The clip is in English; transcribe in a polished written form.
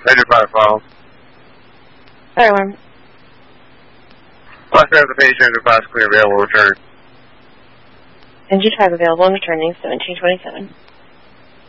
Major 5 follow. Fire alarm. Last of the patient, Engine 5 is clear, available, return. Engine 5 available and returning, 1727.